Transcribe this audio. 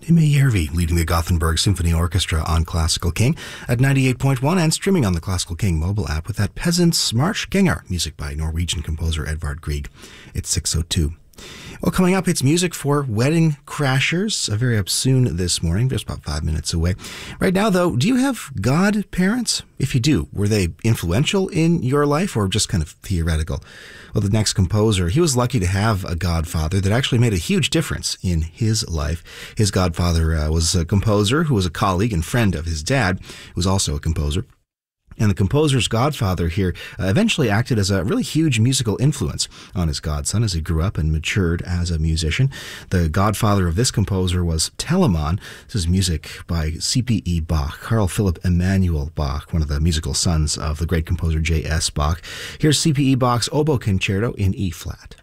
Ime Järvi leading the Gothenburg Symphony Orchestra on Classical King at 98.1 and streaming on the Classical King mobile app with that Peasants March Gengar, music by Norwegian composer Edvard Grieg. It's 6:02. Well, coming up, it's music for wedding crashers, very up soon this morning, just about 5 minutes away. Right now, though, do you have godparents? If you do, were they influential in your life or just kind of theoretical? Well, the next composer, he was lucky to have a godfather that actually made a huge difference in his life. His godfather was a composer who was a colleague and friend of his dad, who was also a composer. And the composer's godfather here eventually acted as a really huge musical influence on his godson as he grew up and matured as a musician. The godfather of this composer was Telemann. This is music by C.P.E. Bach, Carl Philipp Emanuel Bach, one of the musical sons of the great composer J.S. Bach. Here's C.P.E. Bach's Oboe Concerto in E-flat.